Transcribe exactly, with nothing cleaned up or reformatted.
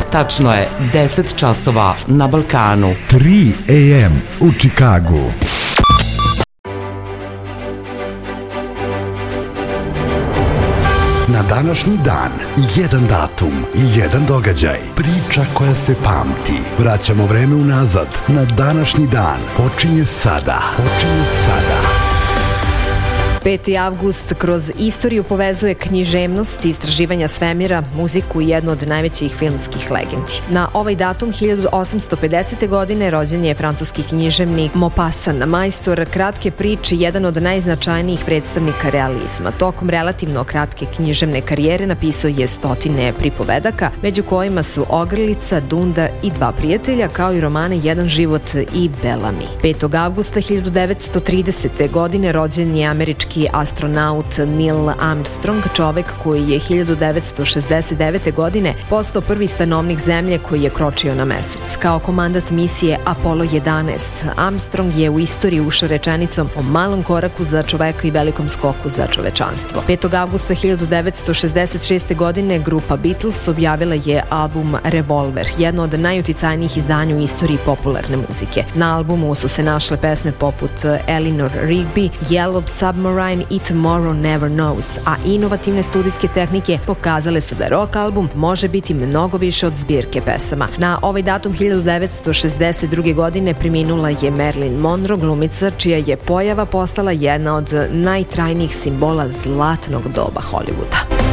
Tačno je deset časova na Balkanu. tri a m u Čikagu. Na današnji dan, jedan datum, jedan događaj, priča koja se pamti. Vraćamo vreme unazad. Na današnji dan počinje sada. Počinje sada. peti avgust kroz istoriju povezuje književnost, istraživanja svemira, muziku i jednu od najvećih filmskih legendi. Na ovaj datum hiljadu osamsto pedesete. godine rođen je francuski književnik Maupassant, majstor kratke priče, jedan od najznačajnijih predstavnika realizma. Tokom relativno kratke književne karijere napisao je stotine pripovedaka, među kojima su Ogrlica, Dunda i Dva prijatelja, kao i romane Jedan život i Bellamy. petog avgusta hiljadu devetsto tridesete. godine rođen je američki astronaut Neil Armstrong, čovek koji je hiljadu devetsto šezdeset devete. godine postao prvi stanovnik zemlje koji je kročio na mesec. Kao komandant misije Apollo jedanaest, Armstrong je u istoriju ušao rečenicom o malom koraku za čoveka i velikom skoku za čovečanstvo. petog avgusta hiljadu devetsto šezdeset šeste. godine grupa Beatles objavila je album Revolver, jedno od najuticajnijih izdanja u istoriji popularne muzike. Na albumu su se našle pesme poput Eleanor Rigby, Yellow Submarine i Tomorrow Never Knows, a inovativne studijske tehnike pokazale su da rock album može biti mnogo više od zbirke pesama. Na ovaj datum hiljadu devetsto šezdeset druge. godine preminula je Marilyn Monroe, glumica čija je pojava postala jedna od najtrajnijih simbola zlatnog doba Hollywooda.